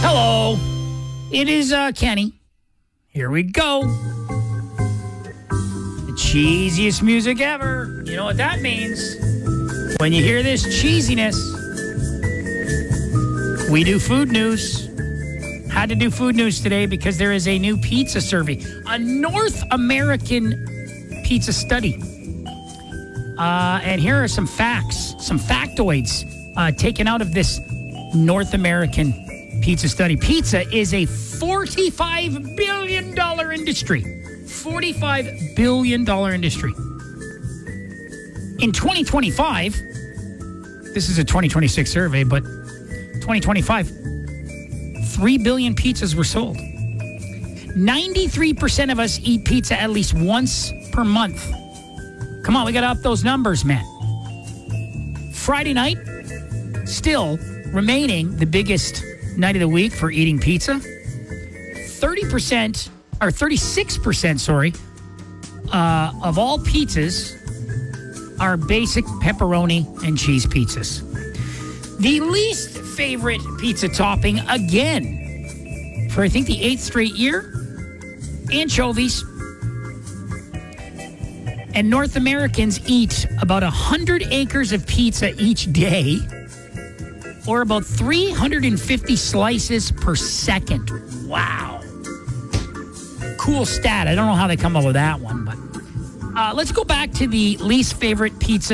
Hello. It is Kenny. Here we go. The cheesiest music ever. You know what that means? When you hear this cheesiness, we do food news. Had to do food news today because there is a new pizza survey, a North American pizza study. And here are some facts, some factoids taken out of this North American pizza study. Pizza is a $45 billion industry. $45 billion industry. In 2025, this is a 2026 survey, but 2025, 3 billion pizzas were sold. 93% of us eat pizza at least once per month. Come on, we got to up those numbers, man. Friday night, still remaining the biggest night of the week for eating pizza. 36%, of all pizzas are basic pepperoni and cheese pizzas. The least favorite pizza topping, again, for I think the 8th straight year, anchovies. And North Americans eat about 100 acres of pizza each day, or about 350 slices per second. Wow. Cool stat. I don't know how they come up with that one, but let's go back to the least favorite pizza